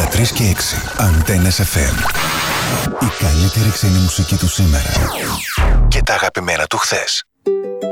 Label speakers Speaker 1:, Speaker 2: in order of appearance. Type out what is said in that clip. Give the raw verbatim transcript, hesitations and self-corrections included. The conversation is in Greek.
Speaker 1: ογδόντα τρία και έξι. Αντένες εφ εμ. Η καλύτερη ξένη μουσική του σήμερα και τα αγαπημένα του χθες.